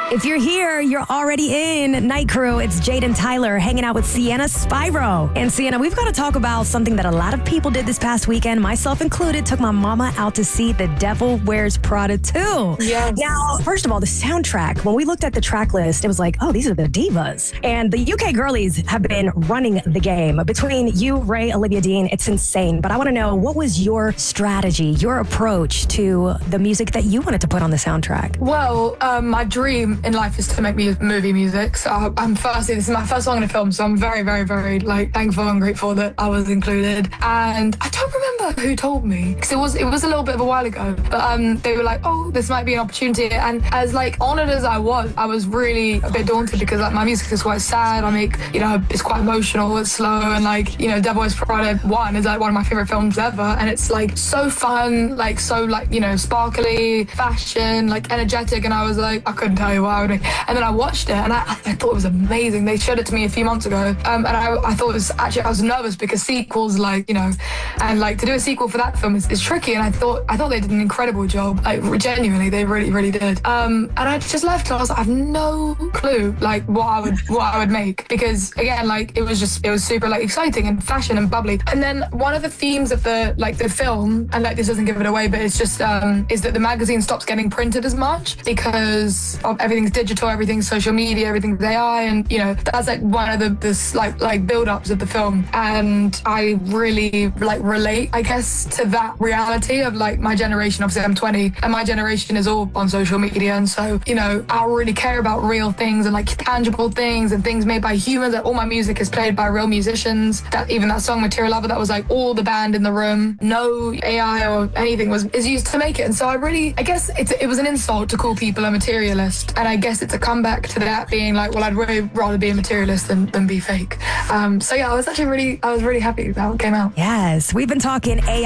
If you're here, you're already in Night Crew. It's Jade and Tyler hanging out with Sienna Spyro. And Sienna, we've got to talk about something that a lot of people did this past weekend, myself included. Took my mama out to see The Devil Wears Prada 2. Yeah. Now, first of all, the soundtrack, when we looked at the track list, it was like, oh, these are the divas. And the UK girlies have been running the game. Between you, Ray, Olivia Dean, it's insane. But I want to know, what was your strategy, your approach to the music that you wanted to put on the soundtrack? Well, my dream in life is to make movie music. So this is my first song in a film. So I'm very, very, very thankful and grateful that I was included. And I don't remember who told me, because it was a little bit of a while ago. But they were like, oh, this might be an opportunity. And as honored as I was really a bit daunted, because my music is quite sad. I make, it's quite emotional, it's slow, and Devil Wears Prada 1 is one of my favorite films ever. And it's so fun, sparkly, fashion, energetic. And I was like, I couldn't tell you what I would make. And then I watched it and I thought it was amazing. They showed it to me a few months ago. And I thought it was I was nervous because sequels, and to do a sequel for that film is tricky. And I thought they did an incredible job. Genuinely, they really, really did. And I just left and I was like, I have no clue what I would make, because again, it was super exciting and fashion and bubbly. And then one of the themes of the film, and this doesn't give it away, but it's just is that the magazine stops getting printed as much because of everything's digital, everything's social media, everything's AI, and that's one of the build-ups of the film. And I really relate, I guess, to that reality of my generation. Obviously I'm 20 and my generation is all on social media, and so I really care about real things and tangible things and things made by humans. All my music is played by real musicians. That song Material Lover, that was all the band in the room, no AI or anything is used to make it. And so I guess it was an insult to call people a materialist, and I guess it's a comeback to that being well, I'd really rather be a materialist than be fake. So yeah, I was really happy with how it came out. Yes, we've been talking AI